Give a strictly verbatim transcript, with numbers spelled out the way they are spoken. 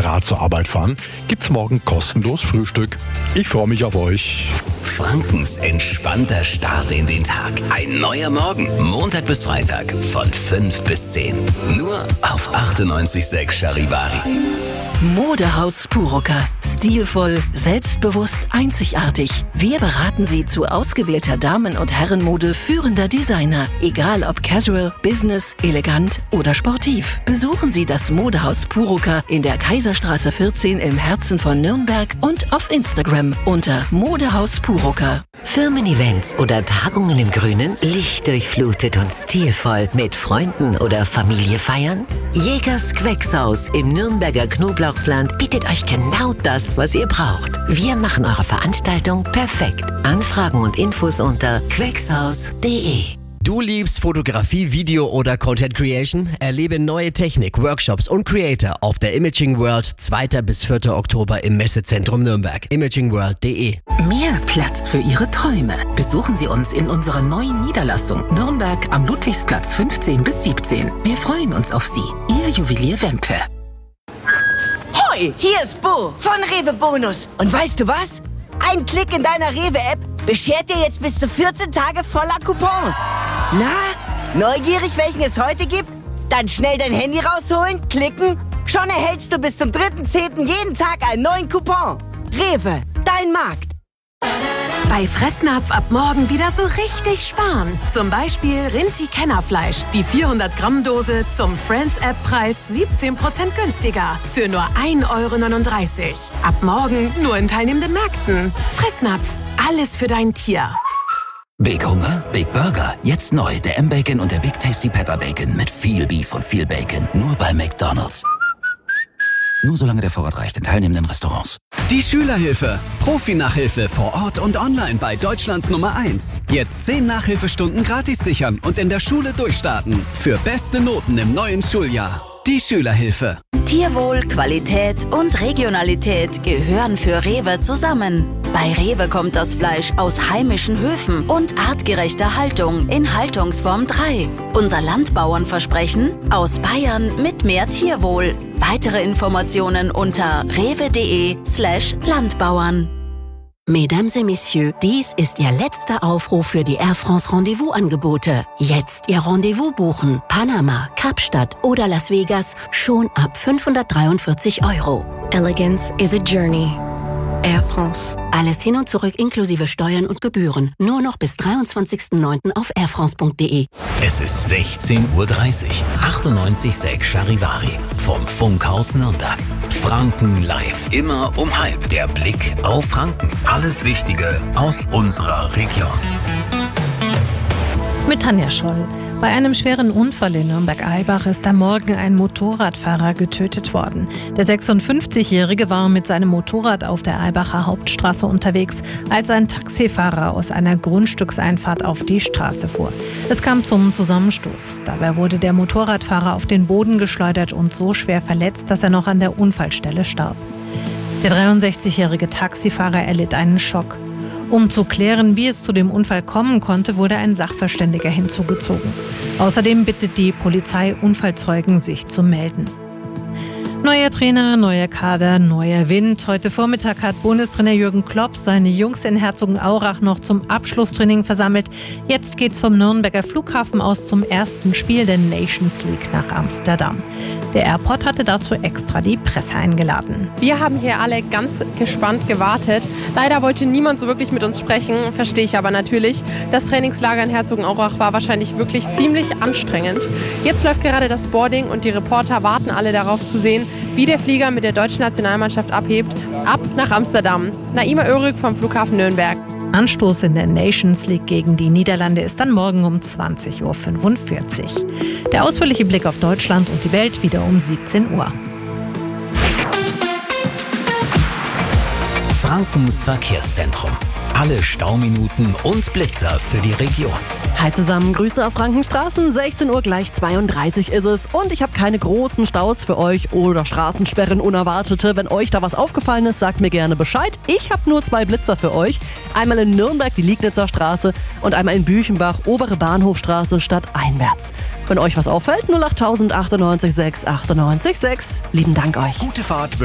Rad zur Arbeit fahren, gibt's morgen kostenlos Frühstück. Ich freue mich auf euch. Frankens entspannter Start in den Tag. Ein neuer Morgen. Montag bis Freitag von fünf bis zehn. Nur auf achtundneunzig Komma sechs Charivari. Modehaus Puroka. Stilvoll, selbstbewusst, einzigartig. Wir beraten Sie zu ausgewählter Damen- und Herrenmode führender Designer. Egal ob casual, business, elegant oder sportiv. Besuchen Sie das Modehaus Puroka in der Kaiserstraße vierzehn im Herzen von Nürnberg und auf Instagram unter Modehaus Puroka. Firmen-Events oder Tagungen im Grünen, lichtdurchflutet und stilvoll mit Freunden oder Familie feiern? Jägers Queckshaus im Nürnberger Knoblauchsland bietet euch genau das, was ihr braucht. Wir machen eure Veranstaltung perfekt. Anfragen und Infos unter queckshaus punkt de. Du liebst Fotografie, Video oder Content Creation? Erlebe neue Technik, Workshops und Creator auf der Imaging World zweiter bis vierter Oktober im Messezentrum Nürnberg. imaging world punkt de. Mehr Platz für Ihre Träume. Besuchen Sie uns in unserer neuen Niederlassung Nürnberg am Ludwigsplatz fünfzehn bis siebzehn. Wir freuen uns auf Sie. Ihr Juwelier Wempe. Hoi, hier ist Bo von Rewe Bonus. Und weißt du was? Ein Klick in deiner Rewe-App beschert dir jetzt bis zu vierzehn Tage voller Coupons. Na, neugierig, welchen es heute gibt? Dann schnell dein Handy rausholen, klicken. Schon erhältst du bis zum dritten zehnten jeden Tag einen neuen Coupon. Rewe, dein Markt. Bei Fressnapf ab morgen wieder so richtig sparen. Zum Beispiel Rinti-Kennerfleisch. Die vierhundert Gramm Dose zum Friends-App-Preis siebzehn Prozent günstiger. Für nur ein Euro neununddreißig. Ab morgen nur in teilnehmenden Märkten. Fressnapf. Alles für dein Tier. Big Hunger, Big Burger. Jetzt neu der M-Bacon und der Big Tasty Pepper Bacon mit viel Beef und viel Bacon. Nur bei McDonald's. Nur solange der Vorrat reicht in teilnehmenden Restaurants. Die Schülerhilfe. Profi-Nachhilfe vor Ort und online bei Deutschlands Nummer eins. Jetzt zehn Nachhilfestunden gratis sichern und in der Schule durchstarten. Für beste Noten im neuen Schuljahr. Die Schülerhilfe. Tierwohl, Qualität und Regionalität gehören für Rewe zusammen. Bei Rewe kommt das Fleisch aus heimischen Höfen und artgerechter Haltung in Haltungsform drei. Unser Landbauernversprechen aus Bayern mit mehr Tierwohl. Weitere Informationen unter rewe.de slash Landbauern. Mesdames et Messieurs, dies ist Ihr letzter Aufruf für die Air France Rendezvous-Angebote. Jetzt Ihr Rendezvous buchen. Panama, Kapstadt oder Las Vegas schon ab fünfhundertdreiundvierzig Euro. Elegance is a journey. Air France. Alles hin und zurück inklusive Steuern und Gebühren. Nur noch bis dreiundzwanzigsten neunten auf airfrance punkt de. Es ist sechzehn Uhr dreißig. achtundneunzig Komma sechs Charivari. Vom Funkhaus Nürnberg. Franken live. Immer um halb. Der Blick auf Franken. Alles Wichtige aus unserer Region. Mit Tanja Scholl. Bei einem schweren Unfall in Nürnberg-Eibach ist am Morgen ein Motorradfahrer getötet worden. Der sechsundfünfzigjährige war mit seinem Motorrad auf der Eibacher Hauptstraße unterwegs, als ein Taxifahrer aus einer Grundstückseinfahrt auf die Straße fuhr. Es kam zum Zusammenstoß. Dabei wurde der Motorradfahrer auf den Boden geschleudert und so schwer verletzt, dass er noch an der Unfallstelle starb. Der dreiundsechzigjährige Taxifahrer erlitt einen Schock. Um zu klären, wie es zu dem Unfall kommen konnte, wurde ein Sachverständiger hinzugezogen. Außerdem bittet die Polizei Unfallzeugen, sich zu melden. Neuer Trainer, neuer Kader, neuer Wind. Heute Vormittag hat Bundestrainer Jürgen Klopp seine Jungs in Herzogenaurach noch zum Abschlusstraining versammelt. Jetzt geht's vom Nürnberger Flughafen aus zum ersten Spiel der Nations League nach Amsterdam. Der Airport hatte dazu extra die Presse eingeladen. Wir haben hier alle ganz gespannt gewartet. Leider wollte niemand so wirklich mit uns sprechen, verstehe ich aber natürlich. Das Trainingslager in Herzogenaurach war wahrscheinlich wirklich ziemlich anstrengend. Jetzt läuft gerade das Boarding und die Reporter warten alle darauf zu sehen, wie der Flieger mit der deutschen Nationalmannschaft abhebt, ab nach Amsterdam. Naima Özürk vom Flughafen Nürnberg. Anstoß in der Nations League gegen die Niederlande ist dann morgen um zwanzig Uhr fünfundvierzig. Der ausführliche Blick auf Deutschland und die Welt wieder um siebzehn Uhr. Frankens Verkehrszentrum. Alle Stauminuten und Blitzer für die Region. Hi zusammen, Grüße auf Frankenstraßen, sechzehn Uhr gleich zweiunddreißig ist es und ich habe keine großen Staus für euch oder Straßensperren unerwartete. Wenn euch da was aufgefallen ist, sagt mir gerne Bescheid. Ich habe nur zwei Blitzer für euch. Einmal in Nürnberg die Liegnitzer Straße und einmal in Büchenbach, obere Bahnhofstraße stadteinwärts. Wenn euch was auffällt, null acht achtundneunzig sechs achtundneunzig sechs. Lieben Dank euch. Gute Fahrt.